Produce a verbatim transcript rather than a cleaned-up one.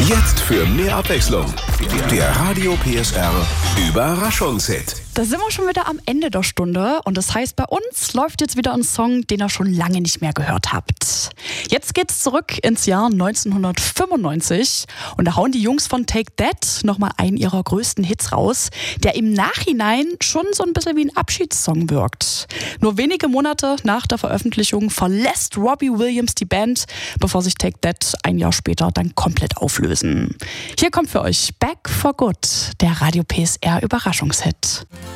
Jetzt für mehr Abwechslung. Der Radio P S R Überraschungshit. Da sind wir schon wieder am Ende der Stunde und das heißt, bei uns läuft jetzt wieder ein Song, den ihr schon lange nicht mehr gehört habt. Jetzt geht's zurück ins Jahr neunzehnhundertfünfundneunzig und da hauen die Jungs von Take That nochmal einen ihrer größten Hits raus, der im Nachhinein schon so ein bisschen wie ein Abschiedssong wirkt. Nur wenige Monate nach der Veröffentlichung verlässt Robbie Williams die Band, bevor sich Take That ein Jahr später dann komplett auflösen. Hier kommt für euch Back for Good, der Radio P S R Überraschungshit.